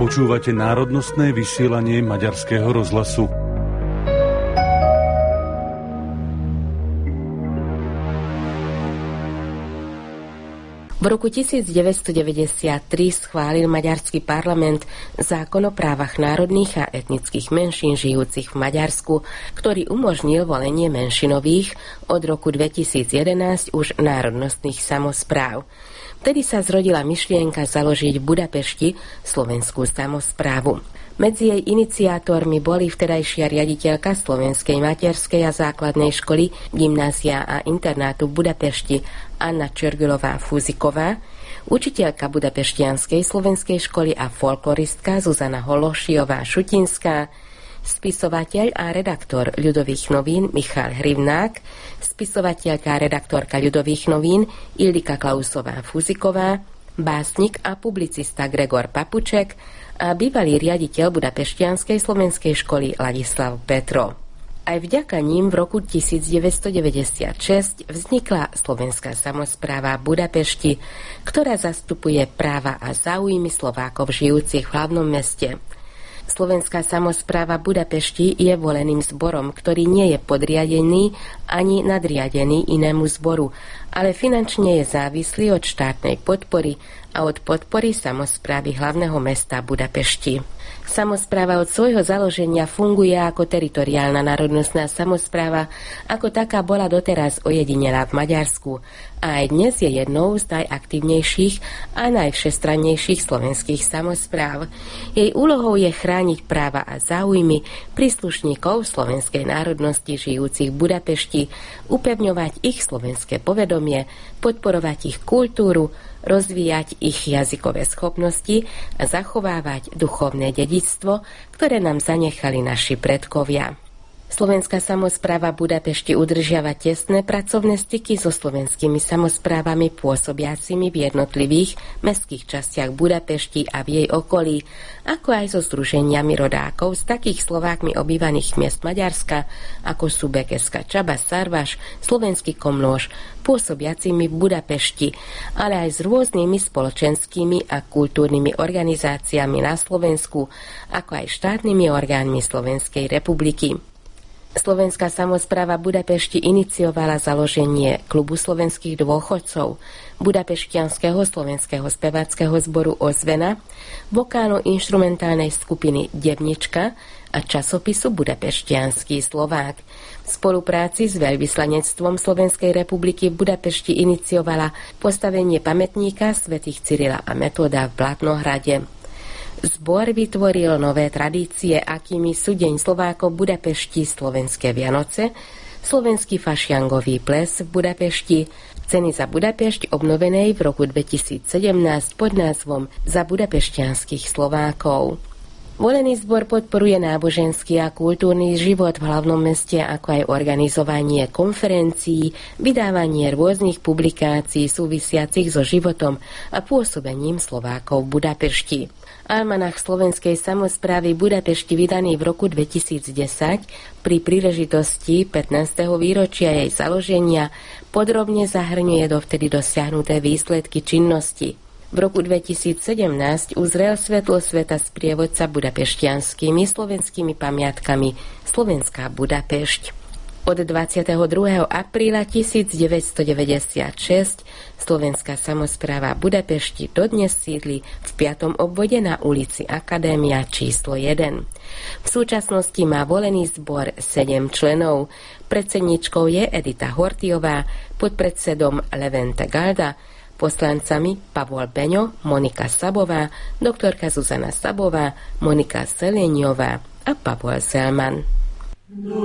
Počúvate národnostné vysielanie Maďarského rozhlasu. V roku 1993 schválil maďarský parlament zákon o právach národných a etnických menšín žijúcich v Maďarsku, ktorý umožnil volenie menšinových od roku 2011 už národnostných samospráv. Vtedy sa zrodila myšlienka založiť v Budapešti slovenskú samosprávu. Medzi jej iniciátormi boli vtedajšia riaditeľka Slovenskej materskej a základnej školy, gymnázia a internátu v Budapešti Anna Čergilová-Fuziková, učiteľka Budapeštianskej slovenskej školy a folkloristka Zuzana Hološiová-Šutinská, spisovateľ a redaktor Ľudových novín Michal Hrivnák, spisovateľka a redaktorka Ľudových novín Ildika Klausová-Fuziková, básnik a publicista Gregor Papuček a bývalý riaditeľ Budapeštianskej slovenskej školy Ladislav Petrov. Aj vďaka ním v roku 1996 vznikla Slovenská samospráva Budapešti, ktorá zastupuje práva a záujmy Slovákov žijúcich v hlavnom meste. Slovenská samospráva Budapešti je voleným zborom, ktorý nie je podriadený ani nadriadený inému zboru, ale finančne je závislý od štátnej podpory a od podpory samosprávy hlavného mesta Budapešti. Samospráva od svojho založenia funguje ako teritoriálna národnostná samospráva, ako taká bola doteraz ojedinelá v Maďarsku a aj dnes je jednou z najaktívnejších a najvšestrannejších slovenských samospráv. Jej úlohou je chrániť práva a záujmy príslušníkov slovenskej národnosti žijúcich v Budapešti, upevňovať ich slovenské povedomie, podporovať ich kultúru, rozvíjať ich jazykové schopnosti a zachovávať duchovné dedičstvo, ktoré nám zanechali naši predkovia. Slovenská samospráva Budapešti udržiava tesné pracovné styky so slovenskými samosprávami pôsobiacimi v jednotlivých mestských častiach Budapešti a v jej okolí, ako aj so združeniami rodákov z takých Slovákmi obývaných miest Maďarska, ako sú Bekeska Csaba, Szarvas, Slovenský Komlós, pôsobiacimi v Budapešti, ale aj s rôznymi spoločenskými a kultúrnymi organizáciami na Slovensku, ako aj štátnymi orgánmi Slovenskej republiky. Slovenská samospráva Budapešti iniciovala založenie Klubu slovenských dôchodcov, Budapešťanského slovenského speváckeho zboru Ozvena, vokálno-inštrumentálnej skupiny Devnička a časopisu Budapešťanský Slovák. V spolupráci s veľvyslanectvom Slovenskej republiky v Budapešti iniciovala postavenie pamätníka svätých Cyrila a Metoda v Blatnohrade. Zbor vytvoril nové tradície, akými sú Deň Slovákov v Budapešti, Slovenské Vianoce, Slovenský fašiangový ples v Budapešti, Ceny za Budapešť obnovenej v roku 2017 pod názvom Za budapešťanských Slovákov. Volený zbor podporuje náboženský a kultúrny život v hlavnom meste, ako aj organizovanie konferencií, vydávanie rôznych publikácií súvisiacich so životom a pôsobením Slovákov v Budapešti. Almanach slovenskej samosprávy Budapešti vydaný v roku 2010 pri príležitosti 15. výročia jej založenia podrobne zahrňuje dovtedy dosiahnuté výsledky činnosti. V roku 2017 uzrel svetlo sveta sprievodca budapešťanskými slovenskými pamiatkami Slovenská Budapešť. Od 22. apríla 1996 Slovenská samospráva Budapešti dodnes sídli v 5. obvode na ulici Akadémia číslo 1. V súčasnosti má volený zbor 7 členov. Predsedničkou je Edita Hortiová, podpredsedom Levente Galda, poslancami Pavol Beňo, Monika Sabová, doktorka Zuzana Sabová, Monika Seleniová a Pavol Selman.